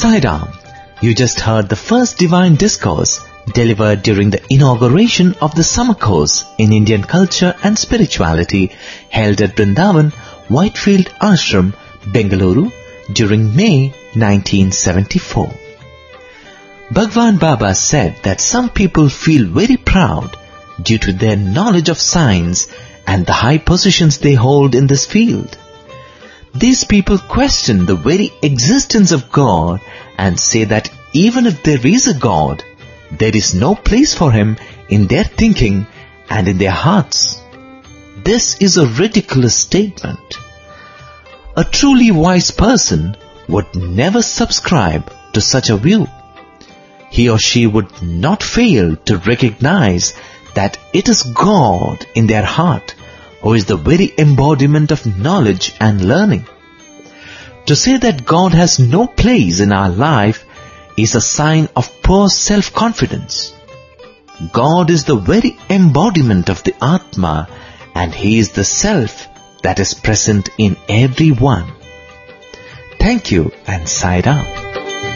Sai Ram. You just heard the first divine discourse delivered during the inauguration of the summer course in Indian culture and spirituality held at Vrindavan, Whitefield Ashram, Bengaluru during May 1974. Bhagwan Baba said that some people feel very proud due to their knowledge of science and the high positions they hold in this field. These people question the very existence of God and say that even if there is a God, there is no place for Him in their thinking and in their hearts. This is a ridiculous statement. A truly wise person would never subscribe to such a view. He or she would not fail to recognize that it is God in their heart who is the very embodiment of knowledge and learning. To say that God has no place in our life is a sign of poor self-confidence. God is the very embodiment of the Atma, and He is the Self that is present in everyone. Thank you and Sai Ram.